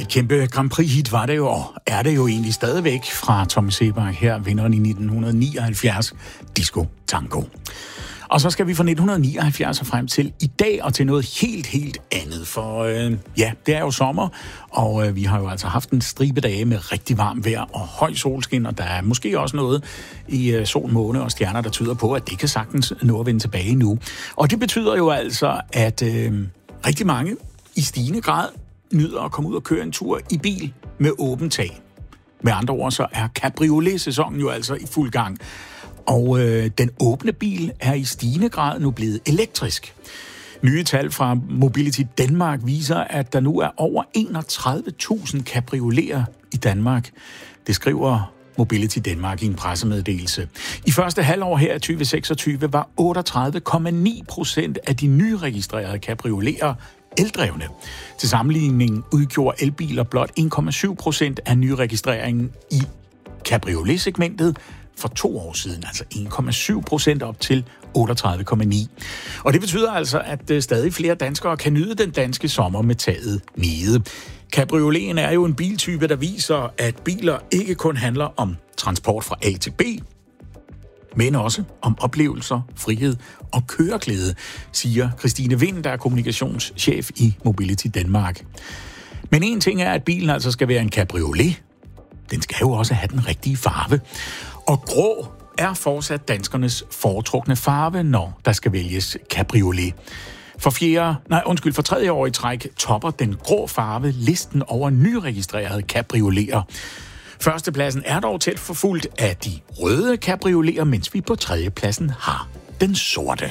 Et kæmpe Grand Prix-hit var det jo, og er det jo egentlig stadigvæk fra Tommy Sebak her, vinderen i 1979, Disco Tango. Og så skal vi fra 1979 og frem til i dag og til noget helt andet, for det er jo sommer, og vi har jo altså haft en stribe dage med rigtig varmt vejr og høj solskin, og der er måske også noget i sol, måne og stjerner, der tyder på, at det kan sagtens nå at vende tilbage nu. Og det betyder jo altså, at rigtig mange i stigende grad nyder at komme ud og køre en tur i bil med åben tag. Med andre ord, så er cabriolet-sæsonen jo altså i fuld gang. Og den åbne bil er i stigende grad nu blevet elektrisk. Nye tal fra Mobility Danmark viser, at der nu er over 31.000 cabrioleter i Danmark. Det skriver Mobility Danmark i en pressemeddelelse. I første halvår her i 2026 var 38,9% af de nyregistrerede cabrioleter eldrevne. Til sammenligning udgjorde elbiler blot 1,7% af nyregistreringen i cabriolet-segmentet for 2 år siden, altså 1,7% op til 38,9. Og det betyder altså, at stadig flere danskere kan nyde den danske sommer med taget nede. Cabrioleten er jo en biltype, der viser, at biler ikke kun handler om transport fra A til B, men også om oplevelser, frihed og køreglæde, siger Christine Vind, der er kommunikationschef i Mobility Danmark. Men en ting er, at bilen altså skal være en cabriolet. Den skal jo også have den rigtige farve. Og grå er fortsat danskernes foretrukne farve, når der skal vælges cabriolet. For tredje år i træk topper den grå farve listen over nyregistrerede cabrioleter. Førstepladsen er dog tæt forfulgt af de røde cabrioleter, mens vi på tredjepladsen har den sorte.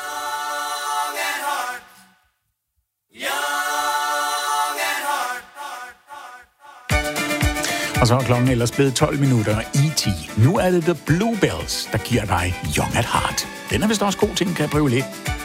Og så er klokken ellers blevet 12 minutter i 10. Nu er det The Bluebells, der giver dig Young at Heart. Den er vist også god til en cabriolet.